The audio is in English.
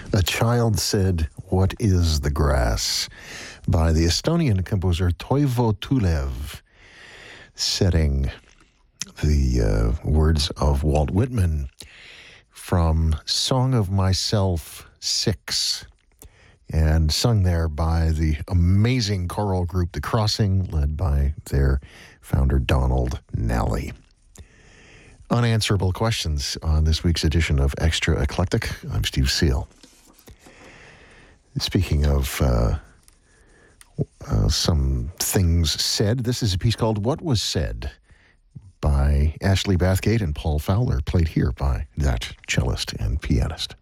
A Child Said, What is the Grass? By the Estonian composer Toivo Tulev, setting the words of Walt Whitman from Song of Myself 6, and sung there by the amazing choral group The Crossing, led by their founder Donald Nally. Unanswerable questions on this week's edition of Extra Eclectic. I'm Steve Seal. Speaking of some things said, this is a piece called What Was Said by Ashley Bathgate and Paul Fowler, played here by that cellist and pianist.